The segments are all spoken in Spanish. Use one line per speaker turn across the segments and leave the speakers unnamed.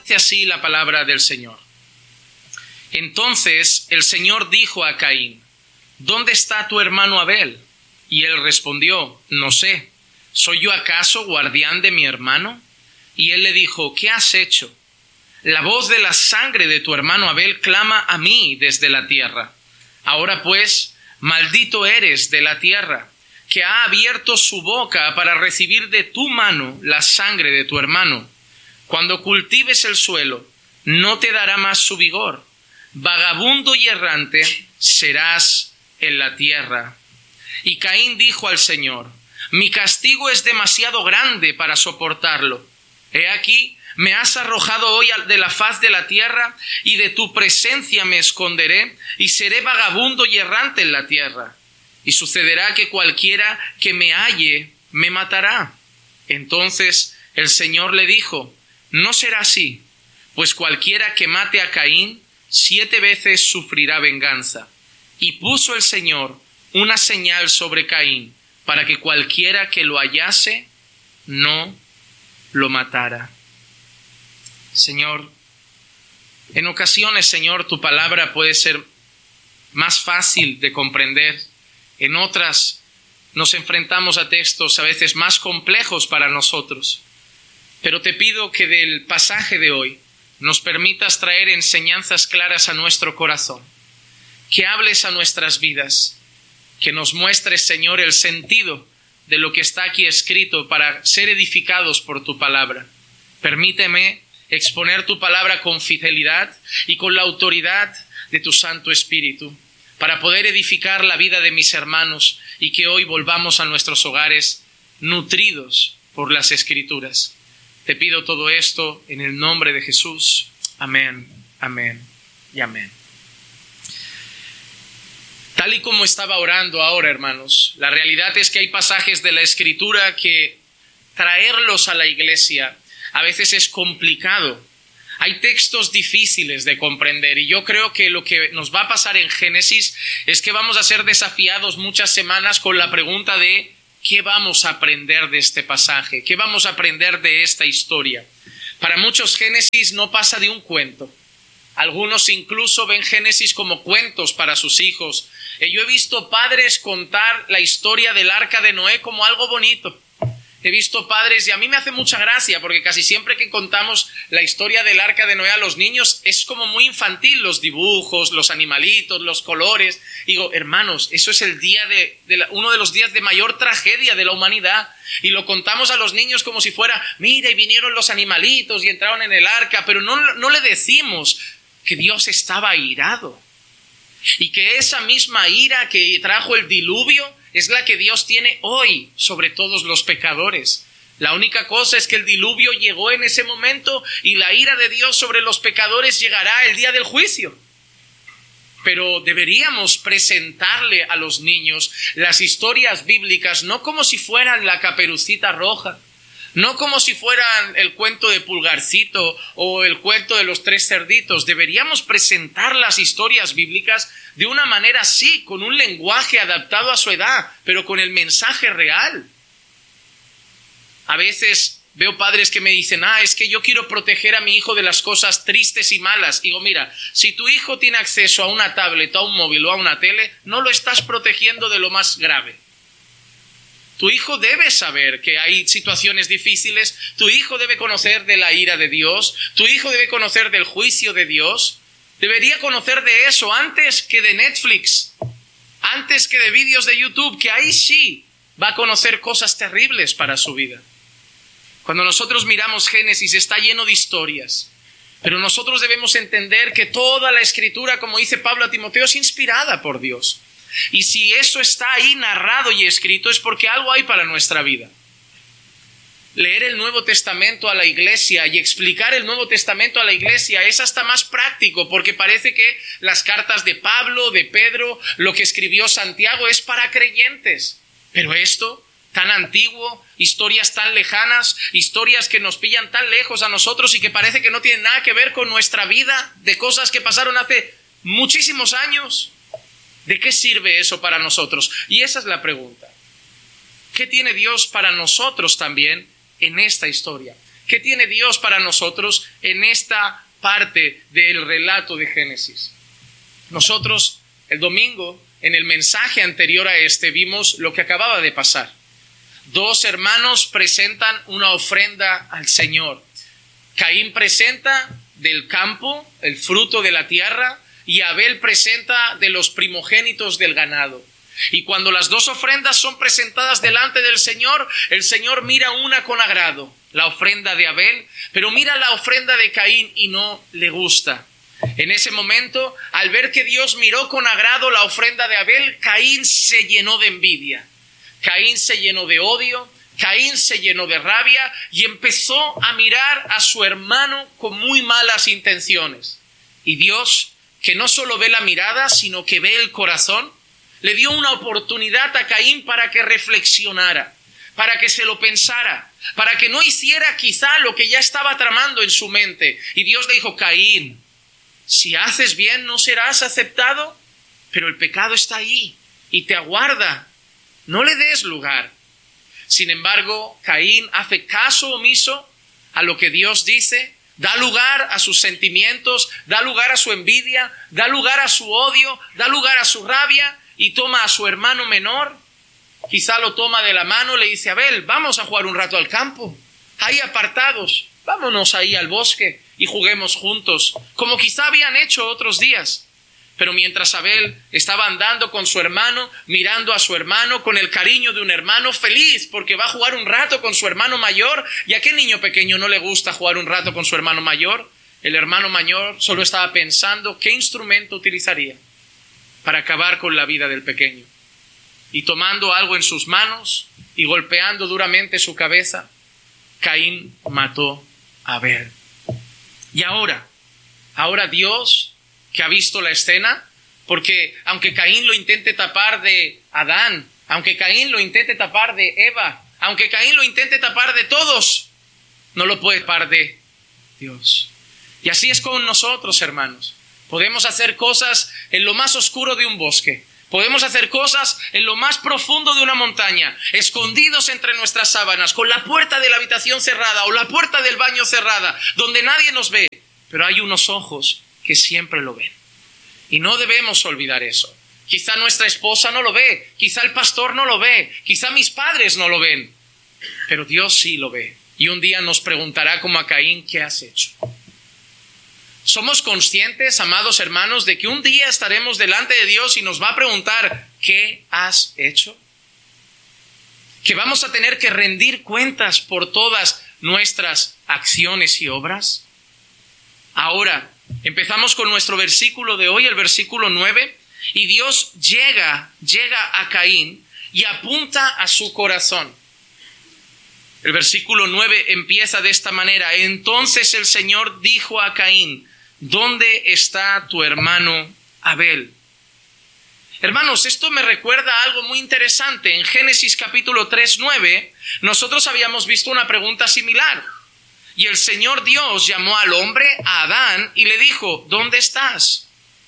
Dice así la palabra del Señor. Entonces el Señor dijo a Caín: ¿Dónde está tu hermano Abel? Y él respondió: No sé. ¿Soy yo acaso guardián de mi hermano? Y él le dijo: ¿Qué has hecho? La voz de la sangre de tu hermano Abel clama a mí desde la tierra. Ahora pues, maldito eres de la tierra, que ha abierto su boca para recibir de tu mano la sangre de tu hermano. Cuando cultives el suelo, no te dará más su vigor. Vagabundo y errante serás en la tierra. Y Caín dijo al Señor: mi castigo es demasiado grande para soportarlo. He aquí, me has arrojado hoy de la faz de la tierra, y de tu presencia me esconderé, y seré vagabundo y errante en la tierra. Y sucederá que cualquiera que me halle me matará. Entonces el Señor le dijo: no será así, pues cualquiera que mate a Caín 7 veces sufrirá venganza. Y puso el Señor una señal sobre Caín, para que cualquiera que lo hallase no lo matara. Señor, en ocasiones, Señor, tu palabra puede ser más fácil de comprender. En otras nos enfrentamos a textos a veces más complejos para nosotros. Pero te pido que del pasaje de hoy nos permitas traer enseñanzas claras a nuestro corazón, que hables a nuestras vidas, que nos muestres, Señor, el sentido de lo que está aquí escrito para ser edificados por tu palabra. Permíteme exponer tu palabra con fidelidad y con la autoridad de tu Santo Espíritu, para poder edificar la vida de mis hermanos y que hoy volvamos a nuestros hogares nutridos por las Escrituras. Te pido todo esto en el nombre de Jesús. Amén, amén y amén. Tal y como estaba orando ahora, hermanos, la realidad es que hay pasajes de la Escritura que traerlos a la iglesia a veces es complicado. Hay textos difíciles de comprender y yo creo que lo que nos va a pasar en Génesis es que vamos a ser desafiados muchas semanas con la pregunta de ¿qué vamos a aprender de este pasaje? ¿Qué vamos a aprender de esta historia? Para muchos Génesis no pasa de un cuento. Algunos incluso ven Génesis como cuentos para sus hijos. Yo he visto padres contar la historia del arca de Noé como algo bonito. He visto padres, y a mí me hace mucha gracia, porque casi siempre que contamos la historia del arca de Noé a los niños es como muy infantil, los dibujos, los animalitos, los colores. Digo, hermanos, eso es el día uno de los días de mayor tragedia de la humanidad. Y lo contamos a los niños como si fuera, mira, y vinieron los animalitos y entraron en el arca, pero no le decimos que Dios estaba airado. Y que esa misma ira que trajo el diluvio es la que Dios tiene hoy sobre todos los pecadores. La única cosa es que el diluvio llegó en ese momento y la ira de Dios sobre los pecadores llegará el día del juicio. Pero deberíamos presentarle a los niños las historias bíblicas no como si fueran la Caperucita Roja, no como si fueran el cuento de Pulgarcito o el cuento de los 3 cerditos. Deberíamos presentar las historias bíblicas de una manera así, con un lenguaje adaptado a su edad, pero con el mensaje real. A veces veo padres que me dicen, es que yo quiero proteger a mi hijo de las cosas tristes y malas. Digo, mira, si tu hijo tiene acceso a una tablet, a un móvil o a una tele, no lo estás protegiendo de lo más grave. Tu hijo debe saber que hay situaciones difíciles, tu hijo debe conocer de la ira de Dios, tu hijo debe conocer del juicio de Dios, debería conocer de eso antes que de Netflix, antes que de vídeos de YouTube, que ahí sí va a conocer cosas terribles para su vida. Cuando nosotros miramos Génesis está lleno de historias, pero nosotros debemos entender que toda la Escritura, como dice Pablo a Timoteo, es inspirada por Dios. Y si eso está ahí narrado y escrito es porque algo hay para nuestra vida. Leer el Nuevo Testamento a la iglesia y explicar el Nuevo Testamento a la iglesia es hasta más práctico, porque parece que las cartas de Pablo, de Pedro, lo que escribió Santiago es para creyentes. Pero esto, tan antiguo, historias tan lejanas, historias que nos pillan tan lejos a nosotros y que parece que no tienen nada que ver con nuestra vida, de cosas que pasaron hace muchísimos años. ¿De qué sirve eso para nosotros? Y esa es la pregunta. ¿Qué tiene Dios para nosotros también en esta historia? ¿Qué tiene Dios para nosotros en esta parte del relato de Génesis? Nosotros el domingo, en el mensaje anterior a este, vimos lo que acababa de pasar. Dos hermanos presentan una ofrenda al Señor. Caín presenta del campo, el fruto de la tierra, y Abel presenta de los primogénitos del ganado. Y cuando las dos ofrendas son presentadas delante del Señor, el Señor mira una con agrado, la ofrenda de Abel, pero mira la ofrenda de Caín y no le gusta. En ese momento, al ver que Dios miró con agrado la ofrenda de Abel, Caín se llenó de envidia. Caín se llenó de odio, Caín se llenó de rabia y empezó a mirar a su hermano con muy malas intenciones. Y Dios, que no solo ve la mirada, sino que ve el corazón, le dio una oportunidad a Caín para que reflexionara, para que se lo pensara, para que no hiciera quizá lo que ya estaba tramando en su mente. Y Dios le dijo: Caín, si haces bien no serás aceptado, pero el pecado está ahí y te aguarda. No le des lugar. Sin embargo, Caín hace caso omiso a lo que Dios dice, da lugar a sus sentimientos, da lugar a su envidia, da lugar a su odio, da lugar a su rabia y toma a su hermano menor, quizá lo toma de la mano, le dice: Abel, vamos a jugar un rato al campo, ahí apartados, vámonos ahí al bosque y juguemos juntos, como quizá habían hecho otros días. Pero mientras Abel estaba andando con su hermano, mirando a su hermano con el cariño de un hermano, feliz porque va a jugar un rato con su hermano mayor. ¿Y a qué niño pequeño no le gusta jugar un rato con su hermano mayor? El hermano mayor solo estaba pensando qué instrumento utilizaría para acabar con la vida del pequeño. Y tomando algo en sus manos y golpeando duramente su cabeza, Caín mató a Abel. Y ahora Dios, que ha visto la escena, porque aunque Caín lo intente tapar de Adán, aunque Caín lo intente tapar de Eva, aunque Caín lo intente tapar de todos, no lo puede tapar de Dios. Y así es con nosotros, hermanos. Podemos hacer cosas en lo más oscuro de un bosque. Podemos hacer cosas en lo más profundo de una montaña, escondidos entre nuestras sábanas, con la puerta de la habitación cerrada o la puerta del baño cerrada, donde nadie nos ve. Pero hay unos ojos que siempre lo ven. Y no debemos olvidar eso. Quizá nuestra esposa no lo ve, quizá el pastor no lo ve, quizá mis padres no lo ven, pero Dios sí lo ve. Y un día nos preguntará como a Caín: ¿qué has hecho? ¿Somos conscientes, amados hermanos, de que un día estaremos delante de Dios y nos va a preguntar: ¿qué has hecho? ¿Que vamos a tener que rendir cuentas por todas nuestras acciones y obras? Ahora, empezamos con nuestro versículo de hoy, el versículo 9, y Dios llega a Caín y apunta a su corazón. El versículo 9 empieza de esta manera: entonces el Señor dijo a Caín: ¿dónde está tu hermano Abel? Hermanos, esto me recuerda a algo muy interesante. En Génesis capítulo 3, 9, nosotros habíamos visto una pregunta similar. Y el Señor Dios llamó al hombre, a Adán, y le dijo: ¿dónde estás?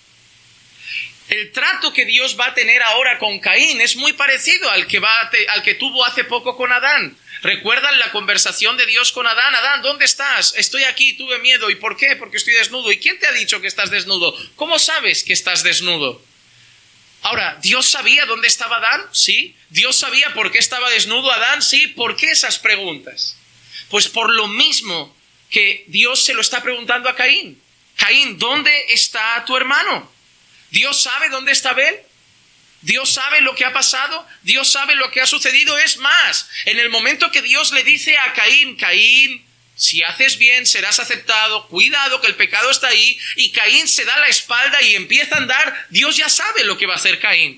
El trato que Dios va a tener ahora con Caín es muy parecido al que tuvo hace poco con Adán. ¿Recuerdan la conversación de Dios con Adán? Adán, ¿dónde estás? Estoy aquí, tuve miedo. ¿Y por qué? Porque estoy desnudo. ¿Y quién te ha dicho que estás desnudo? ¿Cómo sabes que estás desnudo? Ahora, ¿Dios sabía dónde estaba Adán? Sí. ¿Dios sabía por qué estaba desnudo Adán? Sí. ¿Por qué esas preguntas? Pues por lo mismo que Dios se lo está preguntando a Caín. Caín, ¿dónde está tu hermano? ¿Dios sabe dónde está Abel? ¿Dios sabe lo que ha pasado? ¿Dios sabe lo que ha sucedido? Es más, en el momento que Dios le dice a Caín: Caín, si haces bien serás aceptado, cuidado que el pecado está ahí, y Caín se da la espalda y empieza a andar, Dios ya sabe lo que va a hacer Caín.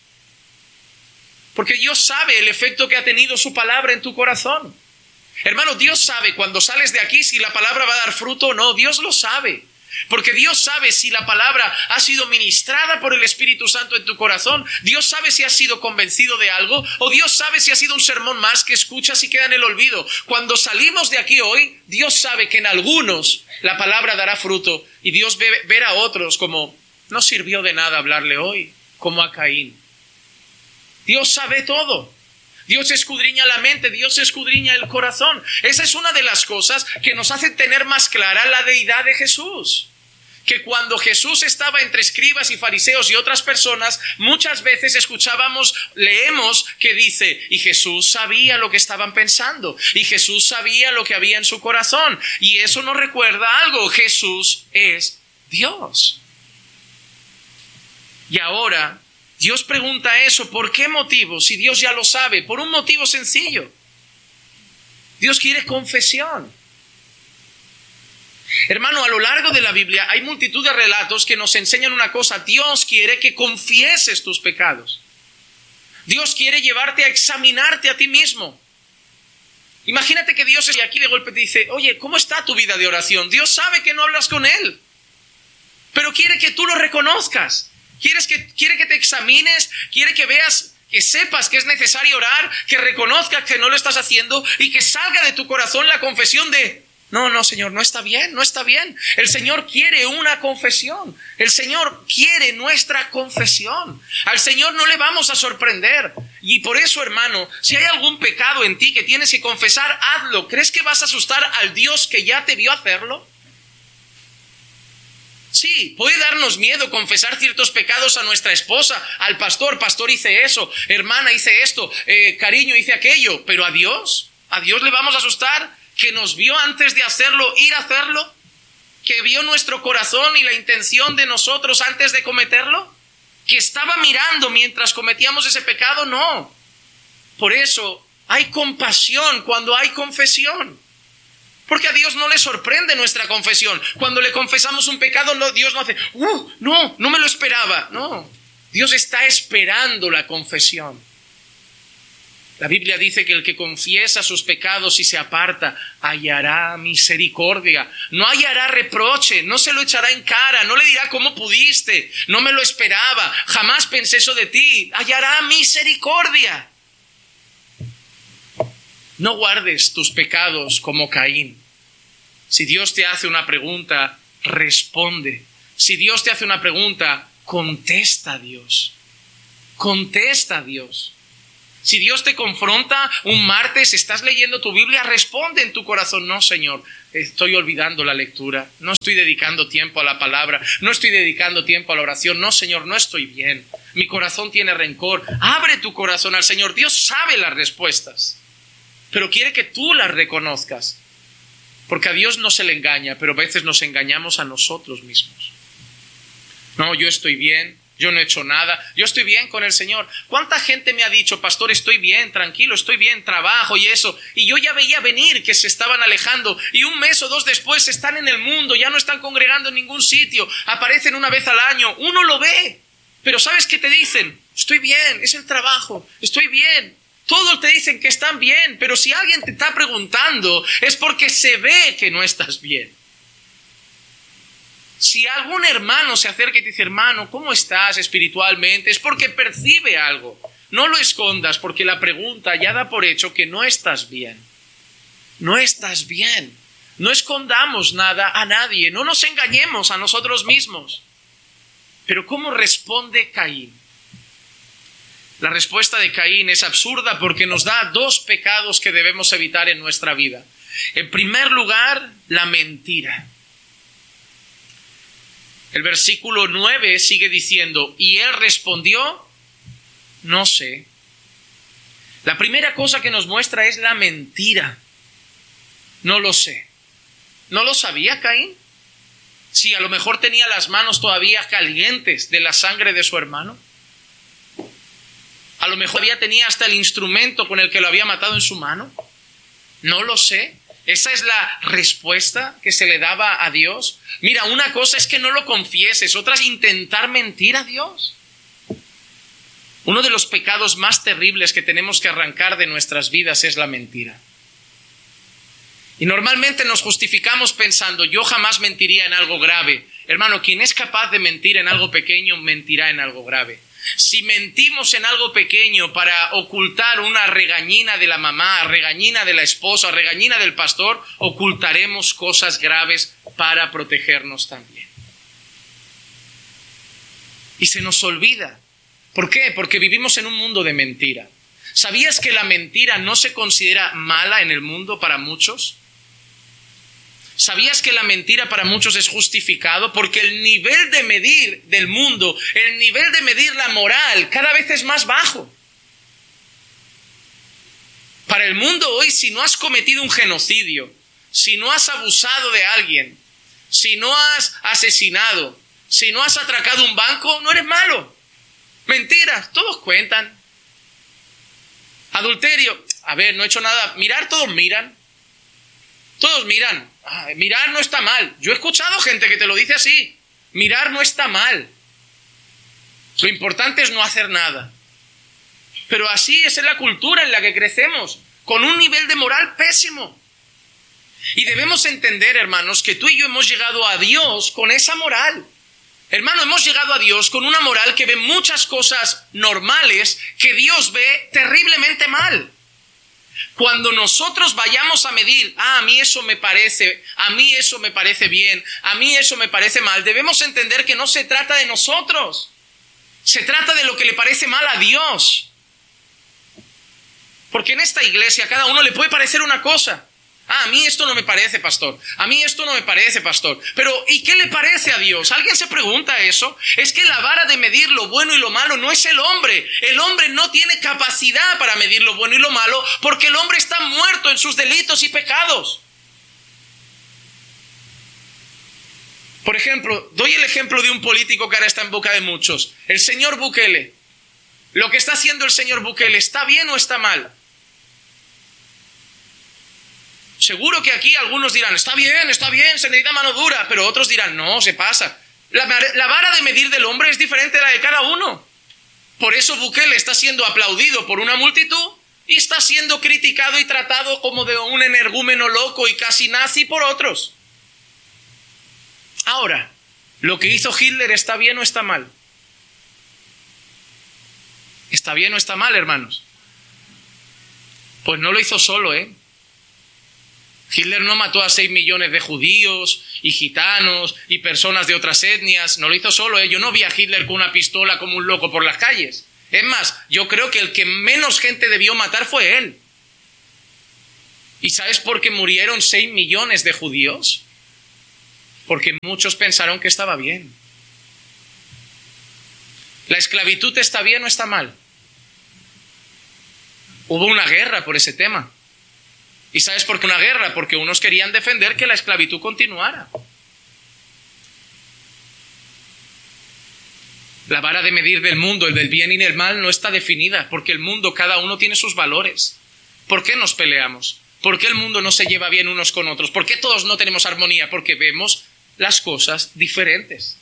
Porque Dios sabe el efecto que ha tenido su palabra en tu corazón. Hermano, Dios sabe cuando sales de aquí si la palabra va a dar fruto o no. Dios lo sabe. Porque Dios sabe si la palabra ha sido ministrada por el Espíritu Santo en tu corazón. Dios sabe si has sido convencido de algo, o Dios sabe si ha sido un sermón más que escuchas y queda en el olvido. Cuando salimos de aquí hoy, Dios sabe que en algunos la palabra dará fruto, y Dios verá a otros como: no sirvió de nada hablarle hoy, como a Caín. Dios sabe todo. Dios escudriña la mente, Dios escudriña el corazón. Esa es una de las cosas que nos hace tener más clara la deidad de Jesús. Que cuando Jesús estaba entre escribas y fariseos y otras personas, muchas veces leemos que dice, y Jesús sabía lo que estaban pensando, y Jesús sabía lo que había en su corazón, y eso nos recuerda algo: Jesús es Dios. Y ahora Dios pregunta eso, ¿por qué motivo? Si Dios ya lo sabe, por un motivo sencillo. Dios quiere confesión. Hermano, a lo largo de la Biblia hay multitud de relatos que nos enseñan una cosa: Dios quiere que confieses tus pecados. Dios quiere llevarte a examinarte a ti mismo. Imagínate que Dios aquí de golpe te dice, oye, ¿cómo está tu vida de oración? Dios sabe que no hablas con Él, pero quiere que tú lo reconozcas. Quiere que te examines, quiere que veas, que sepas que es necesario orar, que reconozcas que no lo estás haciendo y que salga de tu corazón la confesión de... No, Señor, no está bien, no está bien. El Señor quiere una confesión. El Señor quiere nuestra confesión. Al Señor no le vamos a sorprender. Y por eso, hermano, si hay algún pecado en ti que tienes que confesar, hazlo. ¿Crees que vas a asustar al Dios que ya te vio hacerlo? Sí, puede darnos miedo confesar ciertos pecados a nuestra esposa, al pastor, hice eso, hermana, hice esto, cariño, hice aquello. Pero ¿a Dios le vamos a asustar? Que nos vio antes de hacerlo, ir a hacerlo, que vio nuestro corazón y la intención de nosotros antes de cometerlo, que estaba mirando mientras cometíamos ese pecado. No. Por eso hay compasión cuando hay confesión, porque a Dios no le sorprende nuestra confesión. Cuando le confesamos un pecado, no, Dios no hace, no me lo esperaba. No, Dios está esperando la confesión. La Biblia dice que el que confiesa sus pecados y se aparta hallará misericordia, no hallará reproche, no se lo echará en cara, no le dirá cómo pudiste, no me lo esperaba, jamás pensé eso de ti, hallará misericordia. No guardes tus pecados como Caín. Si Dios te hace una pregunta, responde. Si Dios te hace una pregunta, contesta a Dios. Contesta a Dios. Si Dios te confronta un martes, estás leyendo tu Biblia, responde en tu corazón, no, Señor, estoy olvidando la lectura, no estoy dedicando tiempo a la palabra, no estoy dedicando tiempo a la oración, no, Señor, no estoy bien, mi corazón tiene rencor. Abre tu corazón al Señor. Dios sabe las respuestas, pero quiere que tú las reconozcas, porque a Dios no se le engaña, pero a veces nos engañamos a nosotros mismos. No, yo estoy bien. Yo no he hecho nada, yo estoy bien con el Señor. ¿Cuánta gente me ha dicho, pastor, estoy bien, tranquilo, estoy bien, trabajo y eso? Y yo ya veía venir que se estaban alejando y un mes o dos después están en el mundo, ya no están congregando en ningún sitio, aparecen una vez al año, uno lo ve. Pero ¿sabes qué te dicen? Estoy bien, es el trabajo, estoy bien. Todos te dicen que están bien, pero si alguien te está preguntando es porque se ve que no estás bien. Si algún hermano se acerca y te dice, hermano, ¿cómo estás espiritualmente? Es porque percibe algo. No lo escondas, porque la pregunta ya da por hecho que no estás bien. No estás bien. No escondamos nada a nadie. No nos engañemos a nosotros mismos. Pero ¿cómo responde Caín? La respuesta de Caín es absurda porque nos da dos pecados que debemos evitar en nuestra vida. En primer lugar, la mentira. El versículo 9 sigue diciendo, y él respondió, no sé. La primera cosa que nos muestra es la mentira. No lo sé. ¿No lo sabía Caín? Sí, a lo mejor tenía las manos todavía calientes de la sangre de su hermano. A lo mejor todavía tenía hasta el instrumento con el que lo había matado en su mano. No lo sé. Esa es la respuesta que se le daba a Dios. Mira, una cosa es que no lo confieses, otra es intentar mentir a Dios. Uno de los pecados más terribles que tenemos que arrancar de nuestras vidas es la mentira. Y normalmente nos justificamos pensando, yo jamás mentiría en algo grave. Hermano, quien es capaz de mentir en algo pequeño, mentirá en algo grave. Si mentimos en algo pequeño para ocultar una regañina de la mamá, regañina de la esposa, regañina del pastor, ocultaremos cosas graves para protegernos también. Y se nos olvida. ¿Por qué? Porque vivimos en un mundo de mentira. ¿Sabías que la mentira no se considera mala en el mundo para muchos? ¿Sabías que la mentira para muchos es justificado? Porque el nivel de medir del mundo, el nivel de medir la moral, cada vez es más bajo. Para el mundo hoy, si no has cometido un genocidio, si no has abusado de alguien, si no has asesinado, si no has atracado un banco, no eres malo. Mentiras, todos cuentan. Adulterio, a ver, no he hecho nada. Mirar, todos miran. Todos miran. Mirar no está mal. Yo he escuchado gente que te lo dice así. Mirar no está mal. Lo importante es no hacer nada. Pero así es la cultura en la que crecemos, con un nivel de moral pésimo. Y debemos entender, hermanos, que tú y yo hemos llegado a Dios con esa moral. Hermano, hemos llegado a Dios con una moral que ve muchas cosas normales que Dios ve terriblemente mal. Cuando nosotros vayamos a medir, a mí eso me parece bien, a mí eso me parece mal, debemos entender que no se trata de nosotros. Se trata de lo que le parece mal a Dios. Porque en esta iglesia a cada uno le puede parecer una cosa. A mí esto no me parece, pastor. A mí esto no me parece, pastor. Pero, ¿y qué le parece a Dios? ¿Alguien se pregunta eso? Es que la vara de medir lo bueno y lo malo no es el hombre. El hombre no tiene capacidad para medir lo bueno y lo malo porque el hombre está muerto en sus delitos y pecados. Por ejemplo, doy el ejemplo de un político que ahora está en boca de muchos. El señor Bukele. Lo que está haciendo el señor Bukele, ¿está bien o está mal? Seguro que aquí algunos dirán, está bien, se necesita mano dura, pero otros dirán, no, se pasa. La vara de medir del hombre es diferente a la de cada uno. Por eso Bukele está siendo aplaudido por una multitud y está siendo criticado y tratado como de un energúmeno loco y casi nazi por otros. Ahora, ¿lo que hizo Hitler está bien o está mal? ¿Está bien o está mal, hermanos? Pues no lo hizo solo, Hitler no mató a 6 millones de judíos y gitanos y personas de otras etnias. No lo hizo solo, Yo no vi a Hitler con una pistola como un loco por las calles. Es más, yo creo que el que menos gente debió matar fue él. ¿Y sabes por qué murieron 6 millones de judíos? Porque muchos pensaron que estaba bien. ¿La esclavitud está bien o está mal? Hubo una guerra por ese tema. ¿Y sabes por qué una guerra? Porque unos querían defender que la esclavitud continuara. La vara de medir del mundo, el del bien y del mal, no está definida, porque el mundo, cada uno tiene sus valores. ¿Por qué nos peleamos? ¿Por qué el mundo no se lleva bien unos con otros? ¿Por qué todos no tenemos armonía? Porque vemos las cosas diferentes.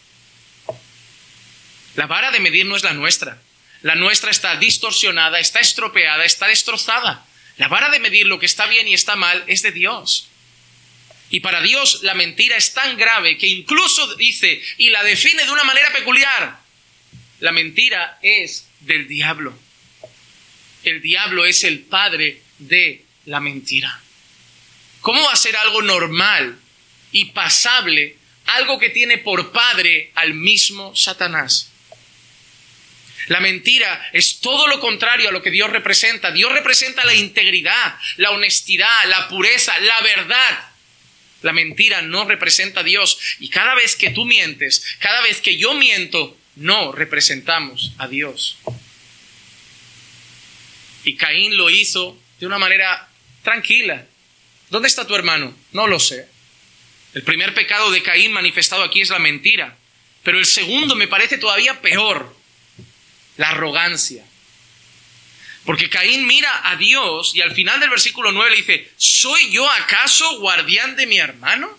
La vara de medir no es la nuestra. La nuestra está distorsionada, está estropeada, está destrozada. La vara de medir lo que está bien y está mal es de Dios. Y para Dios la mentira es tan grave que incluso dice, y la define de una manera peculiar, la mentira es del diablo. El diablo es el padre de la mentira. ¿Cómo va a ser algo normal y pasable, algo que tiene por padre al mismo Satanás? La mentira es todo lo contrario a lo que Dios representa. Dios representa la integridad, la honestidad, la pureza, la verdad. La mentira no representa a Dios. Y cada vez que tú mientes, cada vez que yo miento, no representamos a Dios. Y Caín lo hizo de una manera tranquila. ¿Dónde está tu hermano? No lo sé. El primer pecado de Caín manifestado aquí es la mentira. Pero el segundo me parece todavía peor. La arrogancia. Porque Caín mira a Dios y al final del versículo 9 le dice, ¿soy yo acaso guardián de mi hermano?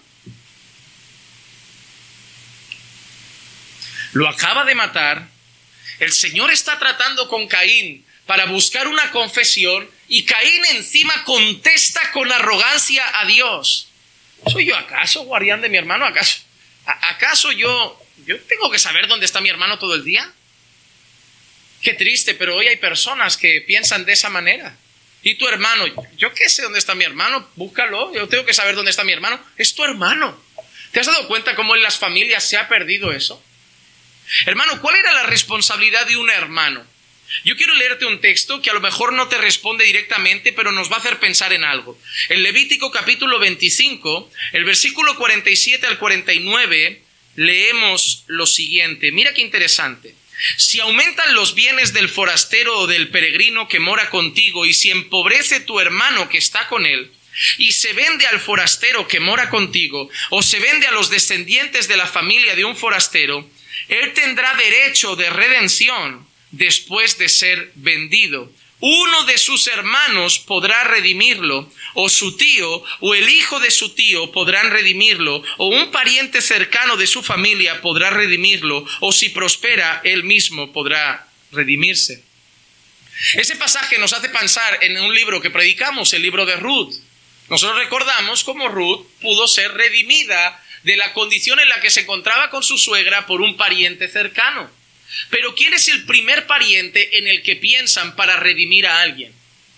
Lo acaba de matar. El Señor está tratando con Caín para buscar una confesión y Caín encima contesta con arrogancia a Dios. ¿Soy yo acaso guardián de mi hermano? ¿Acaso yo tengo que saber dónde está mi hermano todo el día? Qué triste, pero hoy hay personas que piensan de esa manera. ¿Y tu hermano? Yo qué sé dónde está mi hermano, búscalo. Yo tengo que saber dónde está mi hermano. Es tu hermano. ¿Te has dado cuenta cómo en las familias se ha perdido eso? Hermano, ¿cuál era la responsabilidad de un hermano? Yo quiero leerte un texto que a lo mejor no te responde directamente, pero nos va a hacer pensar en algo. En Levítico capítulo 25, el versículo 47 al 49, leemos lo siguiente. Mira qué interesante. Si aumentan los bienes del forastero o del peregrino que mora contigo, y si empobrece tu hermano que está con él, y se vende al forastero que mora contigo, o se vende a los descendientes de la familia de un forastero, él tendrá derecho de redención después de ser vendido. Uno de sus hermanos podrá redimirlo, o su tío, o el hijo de su tío podrán redimirlo, o un pariente cercano de su familia podrá redimirlo, o si prospera, él mismo podrá redimirse. Ese pasaje nos hace pensar en un libro que predicamos, el libro de Ruth. Nosotros recordamos cómo Ruth pudo ser redimida de la condición en la que se encontraba con su suegra por un pariente cercano. Pero ¿quién es el primer pariente en el que piensan para redimir a alguien?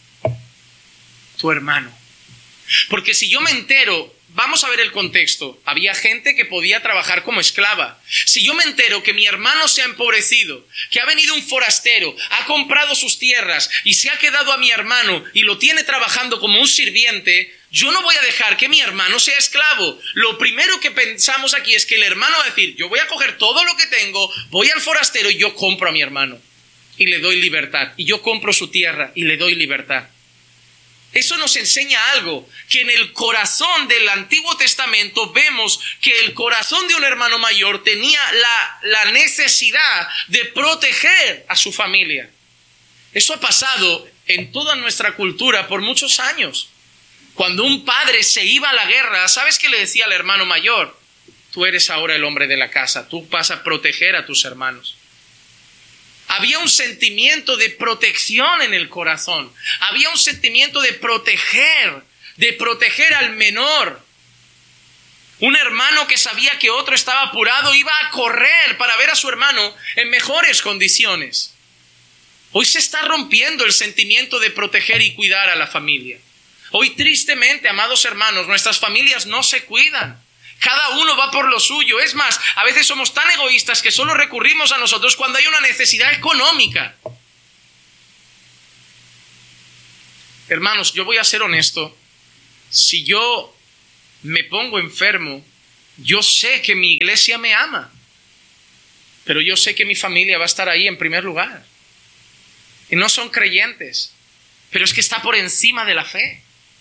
Tu hermano. Porque si yo me entero, vamos a ver el contexto. Había gente que podía trabajar como esclava. Si yo me entero que mi hermano se ha empobrecido, que ha venido un forastero, ha comprado sus tierras y se ha quedado a mi hermano y lo tiene trabajando como un sirviente, yo no voy a dejar que mi hermano sea esclavo. Lo primero que pensamos aquí es que el hermano va a decir, yo voy a coger todo lo que tengo, voy al forastero y yo compro a mi hermano y le doy libertad. Y yo compro su tierra y le doy libertad. Eso nos enseña algo, que en el corazón del Antiguo Testamento vemos que el corazón de un hermano mayor tenía la necesidad de proteger a su familia. Eso ha pasado en toda nuestra cultura por muchos años. Cuando un padre se iba a la guerra, ¿sabes qué le decía al hermano mayor? Tú eres ahora el hombre de la casa, tú vas a proteger a tus hermanos. Había un sentimiento de protección en el corazón. Había un sentimiento de proteger al menor. Un hermano que sabía que otro estaba apurado iba a correr para ver a su hermano en mejores condiciones. Hoy se está rompiendo el sentimiento de proteger y cuidar a la familia. Hoy, tristemente, amados hermanos, nuestras familias no se cuidan. Cada uno va por lo suyo. Es más, a veces somos tan egoístas que solo recurrimos a nosotros cuando hay una necesidad económica. Hermanos, yo voy a ser honesto. Si yo me pongo enfermo, yo sé que mi iglesia me ama. Pero yo sé que mi familia va a estar ahí en primer lugar. Y no son creyentes. Pero es que está por encima de la fe.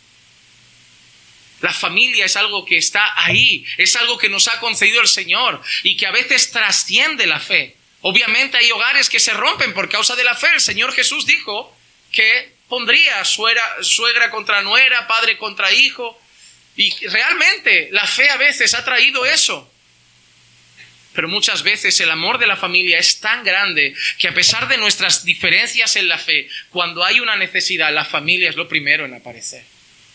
La familia es algo que está ahí, es algo que nos ha concedido el Señor y que a veces trasciende la fe. Obviamente hay hogares que se rompen por causa de la fe. El Señor Jesús dijo que pondría suegra contra nuera, padre contra hijo. Y realmente la fe a veces ha traído eso. Pero muchas veces el amor de la familia es tan grande que a pesar de nuestras diferencias en la fe, cuando hay una necesidad, la familia es lo primero en aparecer.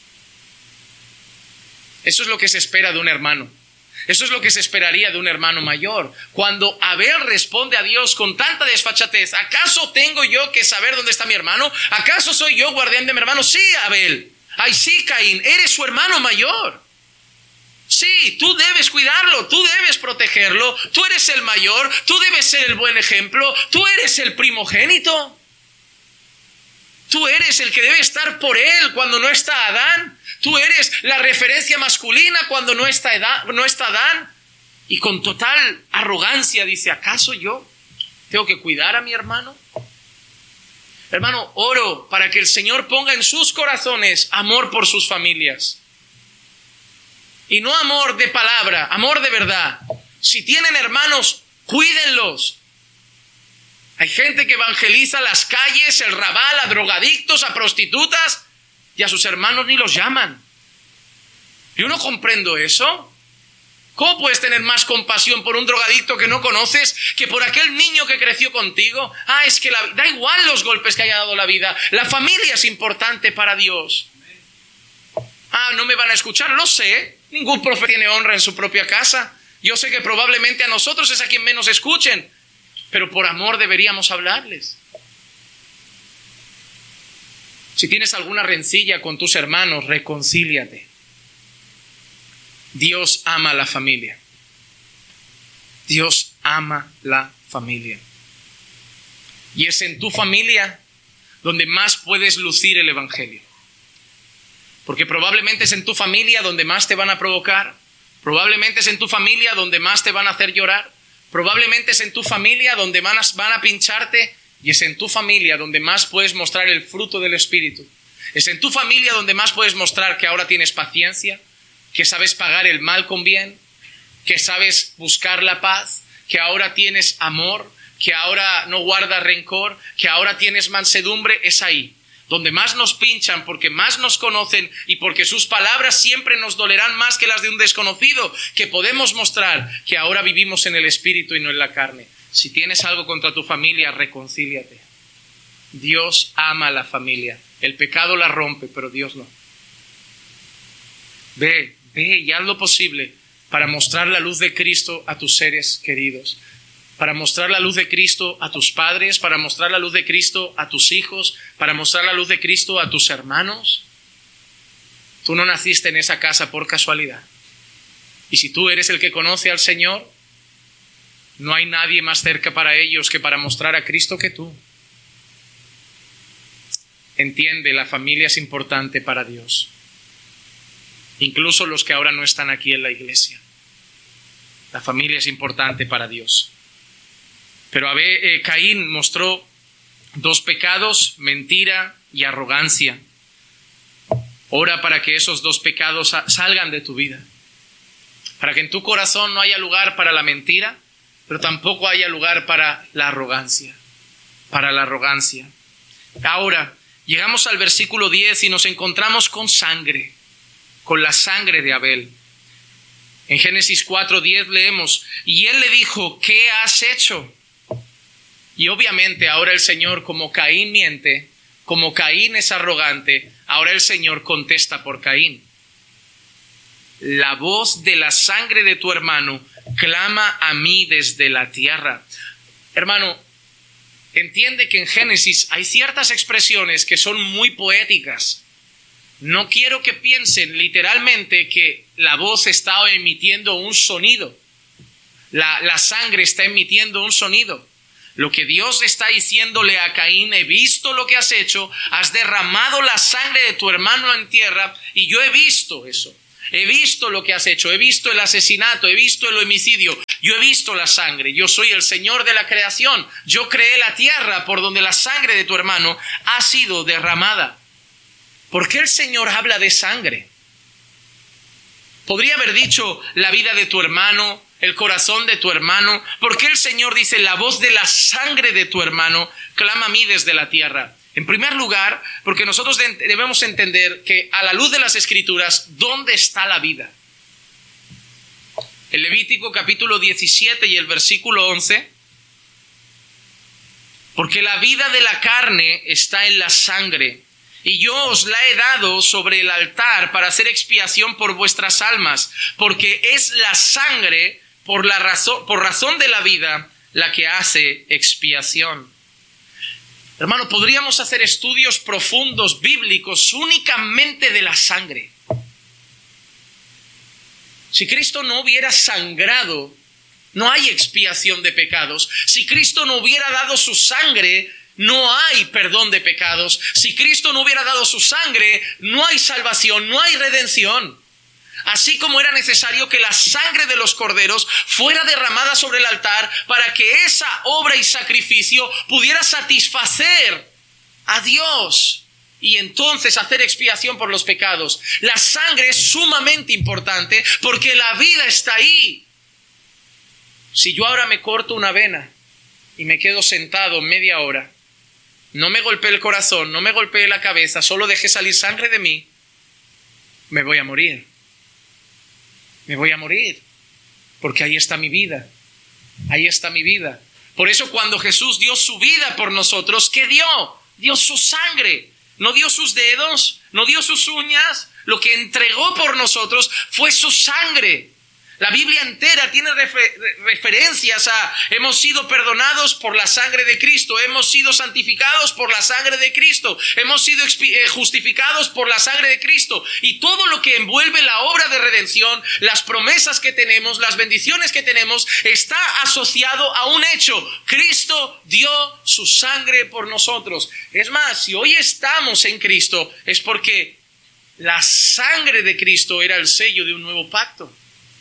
Eso es lo que se espera de un hermano. Eso es lo que se esperaría de un hermano mayor. Cuando Abel responde a Dios con tanta desfachatez, ¿acaso tengo yo que saber dónde está mi hermano? ¿Acaso soy yo guardián de mi hermano? Sí, Abel. Ay, sí, Caín, eres su hermano mayor. Sí, tú debes cuidarlo, tú debes protegerlo, tú eres el mayor, tú debes ser el buen ejemplo, tú eres el primogénito. Tú eres el que debe estar por él cuando no está Adán. Tú eres la referencia masculina cuando no está Adán. Y con total arrogancia dice, ¿acaso yo tengo que cuidar a mi hermano? Hermano, oro para que el Señor ponga en sus corazones amor por sus familias. Y no amor de palabra, amor de verdad. Si tienen hermanos, cuídenlos. Hay gente que evangeliza las calles, el rabal, a drogadictos, a prostitutas, y a sus hermanos ni los llaman. Yo no comprendo eso. ¿Cómo puedes tener más compasión por un drogadicto que no conoces que por aquel niño que creció contigo? Es que da igual los golpes que haya dado la vida. La familia es importante para Dios. No me van a escuchar, lo sé. Ningún profeta tiene honra en su propia casa. Yo sé que probablemente a nosotros es a quien menos escuchen, pero por amor deberíamos hablarles. Si tienes alguna rencilla con tus hermanos, reconcíliate. Dios ama a la familia. Dios ama la familia. Y es en tu familia donde más puedes lucir el evangelio. Porque probablemente es en tu familia donde más te van a provocar. Probablemente es en tu familia donde más te van a hacer llorar. Probablemente es en tu familia donde van a pincharte. Y es en tu familia donde más puedes mostrar el fruto del Espíritu. Es en tu familia donde más puedes mostrar que ahora tienes paciencia, que sabes pagar el mal con bien, que sabes buscar la paz, que ahora tienes amor, que ahora no guardas rencor, que ahora tienes mansedumbre. Es ahí donde más nos pinchan, porque más nos conocen y porque sus palabras siempre nos dolerán más que las de un desconocido, que podemos mostrar que ahora vivimos en el Espíritu y no en la carne. Si tienes algo contra tu familia, reconcíliate. Dios ama a la familia. El pecado la rompe, pero Dios no. Ve y haz lo posible para mostrar la luz de Cristo a tus seres queridos, para mostrar la luz de Cristo a tus padres, para mostrar la luz de Cristo a tus hijos, para mostrar la luz de Cristo a tus hermanos. Tú no naciste en esa casa por casualidad. Y si tú eres el que conoce al Señor, no hay nadie más cerca para ellos que para mostrar a Cristo que tú. Entiende, la familia es importante para Dios. Incluso los que ahora no están aquí en la iglesia. La familia es importante para Dios. Pero Caín mostró dos pecados, mentira y arrogancia. Ora para que esos dos pecados salgan de tu vida. Para que en tu corazón no haya lugar para la mentira, pero tampoco haya lugar para la arrogancia. Para la arrogancia. Ahora, llegamos al versículo 10 y nos encontramos con sangre, con la sangre de Abel. En Génesis 4:10 leemos, y él le dijo, ¿qué has hecho? Y obviamente ahora el Señor, como Caín miente, como Caín es arrogante, ahora el Señor contesta por Caín. La voz de la sangre de tu hermano clama a mí desde la tierra. Hermano, entiende que en Génesis hay ciertas expresiones que son muy poéticas. No quiero que piensen literalmente que la voz está emitiendo un sonido. La sangre está emitiendo un sonido. Lo que Dios está diciéndole a Caín, he visto lo que has hecho, has derramado la sangre de tu hermano en tierra y yo he visto eso. He visto lo que has hecho, he visto el asesinato, he visto el homicidio, yo he visto la sangre. Yo soy el Señor de la creación. Yo creé la tierra por donde la sangre de tu hermano ha sido derramada. ¿Por qué el Señor habla de sangre? Podría haber dicho la vida de tu hermano, el corazón de tu hermano. ¿Por qué el Señor dice la voz de la sangre de tu hermano clama a mí desde la tierra? En primer lugar, porque nosotros debemos entender que a la luz de las Escrituras, ¿dónde está la vida? El Levítico capítulo 17 y el versículo 11, porque la vida de la carne está en la sangre, y yo os la he dado sobre el altar para hacer expiación por vuestras almas, porque es la sangre por razón de la vida la que hace expiación. Hermano, podríamos hacer estudios profundos bíblicos únicamente de la sangre. Si Cristo no hubiera sangrado, no hay expiación de pecados. Si Cristo no hubiera dado su sangre, no hay perdón de pecados. Si Cristo no hubiera dado su sangre, no hay salvación, no hay redención. Así como era necesario que la sangre de los corderos fuera derramada sobre el altar para que esa obra y sacrificio pudiera satisfacer a Dios y entonces hacer expiación por los pecados. La sangre es sumamente importante porque la vida está ahí. Si yo ahora me corto una vena y me quedo sentado media hora, no me golpeé el corazón, no me golpeé la cabeza, solo dejé salir sangre de mí, me voy a morir. Me voy a morir, porque ahí está mi vida, ahí está mi vida. Por eso cuando Jesús dio su vida por nosotros, ¿qué dio? Dio su sangre, no dio sus dedos, no dio sus uñas, lo que entregó por nosotros fue su sangre. La Biblia entera tiene referencias a hemos sido perdonados por la sangre de Cristo, hemos sido santificados por la sangre de Cristo, hemos sido justificados por la sangre de Cristo. Y todo lo que envuelve la obra de redención, las promesas que tenemos, las bendiciones que tenemos, está asociado a un hecho. Cristo dio su sangre por nosotros. Es más, si hoy estamos en Cristo, es porque la sangre de Cristo era el sello de un nuevo pacto.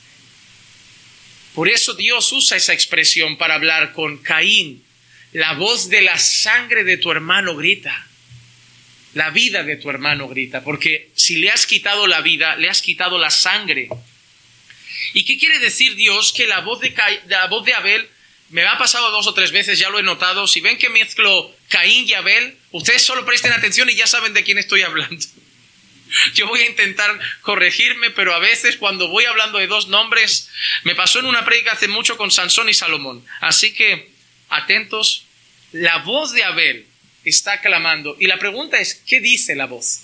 Por eso Dios usa esa expresión para hablar con Caín. La voz de la sangre de tu hermano grita. La vida de tu hermano grita. Porque si le has quitado la vida, le has quitado la sangre. ¿Y qué quiere decir Dios? Que la voz de Abel, me ha pasado 2 o 3 veces, ya lo he notado. Si ven que mezclo Caín y Abel, ustedes solo presten atención y ya saben de quién estoy hablando. Yo voy a intentar corregirme, pero a veces cuando voy hablando de 2 nombres, me pasó en una prédica hace mucho con Sansón y Salomón. Así que, atentos, la voz de Abel está clamando. Y la pregunta es, ¿qué dice la voz?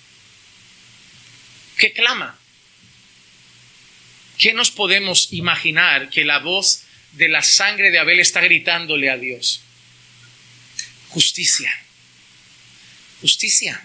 ¿Qué clama? ¿Qué nos podemos imaginar que la voz de la sangre de Abel está gritándole a Dios? Justicia. Justicia.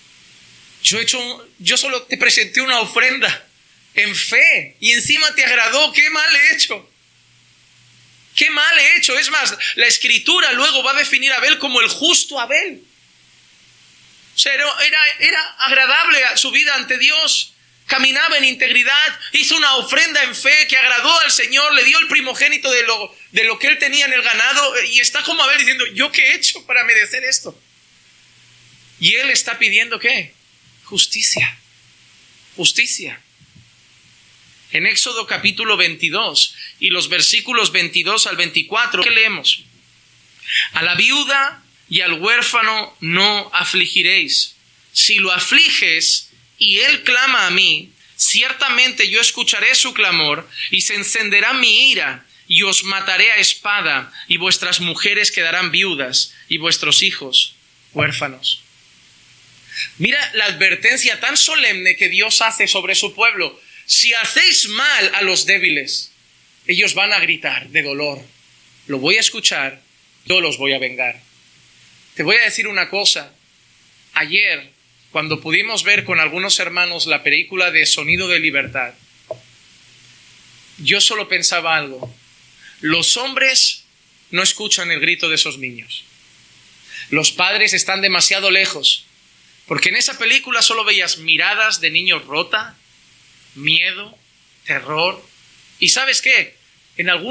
Yo solo te presenté una ofrenda en fe y encima te agradó. ¡Qué mal he hecho! ¡Qué mal he hecho! Es más, la Escritura luego va a definir a Abel como el justo Abel. O sea, era agradable su vida ante Dios. Caminaba en integridad, hizo una ofrenda en fe que agradó al Señor, le dio el primogénito de lo que él tenía en el ganado y está como Abel diciendo, ¿yo qué he hecho para merecer esto? Y él está pidiendo ¿qué? Justicia. Justicia. En Éxodo capítulo 22 y los versículos 22 al 24, ¿qué leemos? A la viuda y al huérfano no afligiréis. Si lo afliges y él clama a mí, ciertamente yo escucharé su clamor y se encenderá mi ira y os mataré a espada y vuestras mujeres quedarán viudas y vuestros hijos huérfanos. Mira la advertencia tan solemne que Dios hace sobre su pueblo. Si hacéis mal a los débiles, ellos van a gritar de dolor. Lo voy a escuchar, yo los voy a vengar. Te voy a decir una cosa. Ayer, cuando pudimos ver con algunos hermanos la película de Sonido de Libertad, yo solo pensaba algo. Los hombres no escuchan el grito de esos niños. Los padres están demasiado lejos. Porque en esa película solo veías miradas de niños rota, miedo, terror. ¿Y sabes qué? En algún